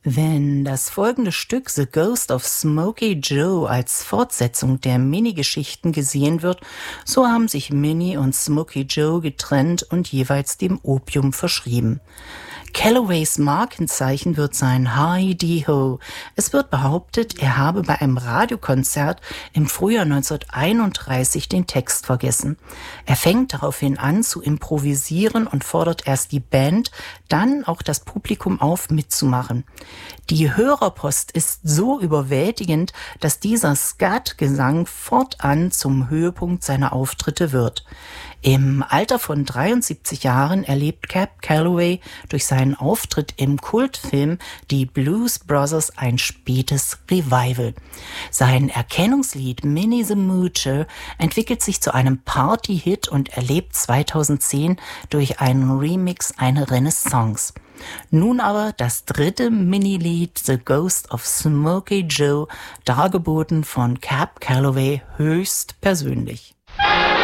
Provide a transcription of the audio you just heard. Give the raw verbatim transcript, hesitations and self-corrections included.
Wenn das folgende Stück The Ghost of Smokey Joe als Fortsetzung der Minnie-Geschichten gesehen wird, so haben sich Minnie und Smokey Joe getrennt und jeweils dem Opium verschrieben. Calloways Markenzeichen wird sein Hi-De-Ho. Es wird behauptet, er habe bei einem Radiokonzert im Frühjahr neunzehnhunderteinunddreißig den Text vergessen. Er fängt daraufhin an zu improvisieren und fordert erst die Band, dann auch das Publikum auf, mitzumachen. Die Hörerpost ist so überwältigend, dass dieser Skat-Gesang fortan zum Höhepunkt seiner Auftritte wird. Im Alter von dreiundsiebzig Jahren erlebt Cab Calloway durch seinen Auftritt im Kultfilm Die Blues Brothers ein spätes Revival. Sein Erkennungslied Minnie the Moocher entwickelt sich zu einem Party-Hit und erlebt zweitausendzehn durch einen Remix eine Renaissance. Nun aber das dritte Minnie-Lied The Ghost of Smokey Joe, dargeboten von Cab Calloway höchst persönlich.